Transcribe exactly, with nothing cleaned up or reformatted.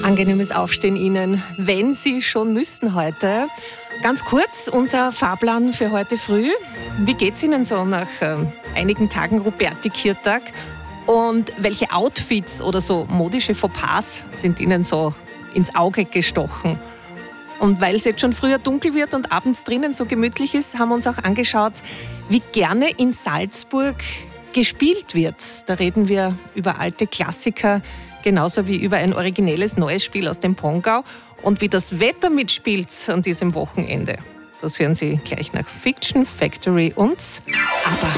Angenehmes Aufstehen Ihnen, wenn Sie schon müssen heute. Ganz kurz, unser Fahrplan für heute früh. Wie geht's Ihnen so nach äh, einigen Tagen Ruperti-Kirtag? Und welche Outfits oder so modische Fauxpas sind Ihnen so ins Auge gestochen? Und weil es jetzt schon früher dunkel wird und abends drinnen so gemütlich ist, haben wir uns auch angeschaut, wie gerne in Salzburg gespielt wird. Da reden wir über alte Klassiker, genauso wie über ein originelles neues Spiel aus dem Pongau. Und wie das Wetter mitspielt an diesem Wochenende, das hören Sie gleich nach Fiction Factory und ABBA.